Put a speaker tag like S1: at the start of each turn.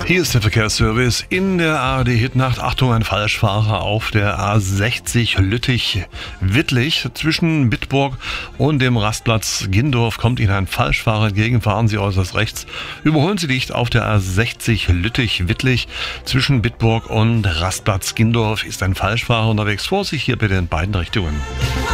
S1: Hier ist der Verkehrsservice in der ARD-Hitnacht. Achtung, ein Falschfahrer auf der A60 Lüttich-Wittlich. Zwischen Bitburg und dem Rastplatz Gindorf kommt Ihnen ein Falschfahrer entgegen. Fahren Sie äußerst rechts. Überholen Sie dicht auf der A60 Lüttich-Wittlich. Zwischen Bitburg und Rastplatz Gindorf ist ein Falschfahrer unterwegs. Vorsicht hier bitte in beiden Richtungen.